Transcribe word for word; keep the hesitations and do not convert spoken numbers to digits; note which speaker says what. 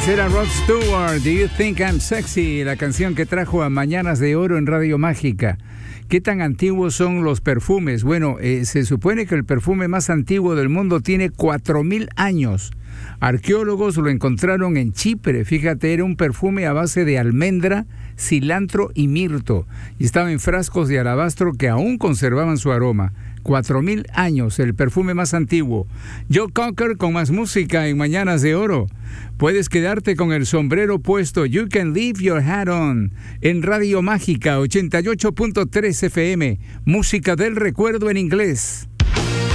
Speaker 1: Era Rod Stewart, Do You Think I'm Sexy? La canción que trajo a Mañanas de Oro en Radio Mágica. ¿Qué tan antiguos son los perfumes? Bueno, eh, se supone que el perfume más antiguo del mundo tiene cuatro mil años. Arqueólogos lo encontraron en Chipre. Fíjate, era un perfume a base de almendra, cilantro y mirto. Y estaba en frascos de alabastro que aún conservaban su aroma. Cuatro mil años, el perfume más antiguo. Joe Cocker con más música en Mañanas de Oro. Puedes quedarte con el sombrero puesto. You can leave your hat on. En Radio Mágica ochenta y ocho punto tres F M. Música del recuerdo en inglés.